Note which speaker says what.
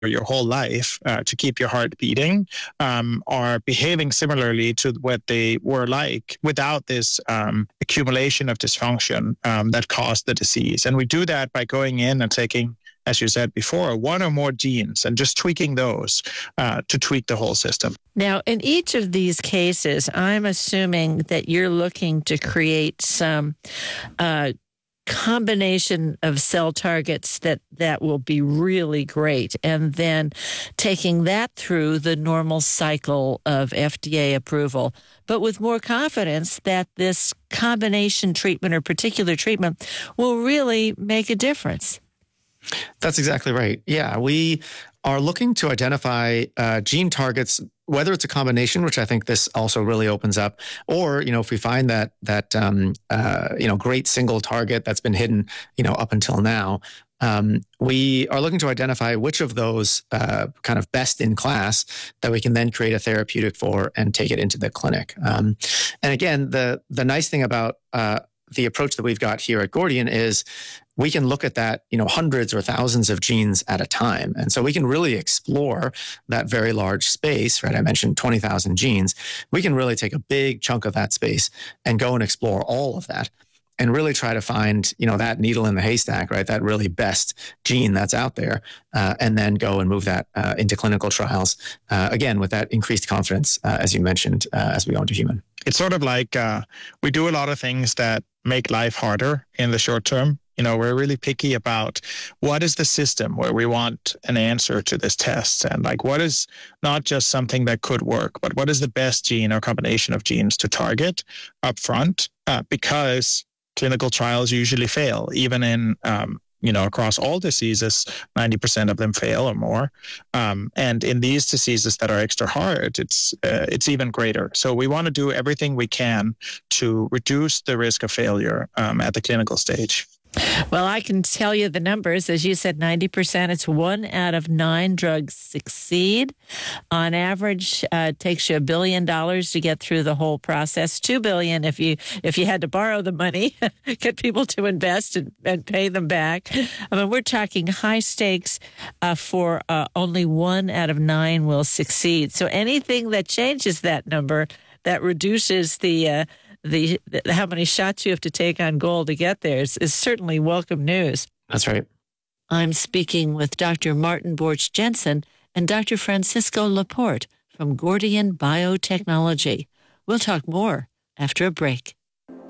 Speaker 1: your whole life to keep your heart beating are behaving similarly to what they were like without this accumulation of dysfunction that caused the disease. And we do that by going in and taking, as you said before, one or more genes and just tweaking those to tweak the whole system.
Speaker 2: Now, in each of these cases, I'm assuming that you're looking to create some combination of cell targets that will be really great, and then taking that through the normal cycle of FDA approval, but with more confidence that this combination treatment or particular treatment will really make a difference.
Speaker 3: That's exactly right. Yeah, we are looking to identify gene targets, whether it's a combination, which I think this also really opens up, or, if we find that great single target that's been hidden, up until now, we are looking to identify which of those kind of best in class that we can then create a therapeutic for and take it into the clinic. And again, the nice thing about the approach that we've got here at Gordian is we can look at that, hundreds or thousands of genes at a time. And so we can really explore that very large space, right? I mentioned 20,000 genes. We can really take a big chunk of that space and go and explore all of that and really try to find, that needle in the haystack, right? That really best gene that's out there, and then go and move that into clinical trials, again, with that increased confidence, as you mentioned, as we go into human.
Speaker 1: It's sort of like we do a lot of things that make life harder in the short term. We're really picky about what is the system where we want an answer to this test, and what is not just something that could work, but what is the best gene or combination of genes to target up front, because clinical trials usually fail, even in across all diseases, 90% of them fail or more. And in these diseases that are extra hard, it's even greater. So we want to do everything we can to reduce the risk of failure at the clinical stage.
Speaker 2: Well, I can tell you the numbers. As you said, 90%. It's 1 out of 9 drugs succeed. On average, it takes you $1 billion to get through the whole process. $2 billion if you had to borrow the money, get people to invest and pay them back. I mean, we're talking high stakes for only 1 out of 9 will succeed. So anything that changes that number, that reduces the how many shots you have to take on goal to get there is certainly welcome news.
Speaker 3: That's right.
Speaker 2: I'm speaking with Dr. Martin Borch Jensen and Dr. Francisco Laporte from Gordian Biotechnology. We'll talk more after a break.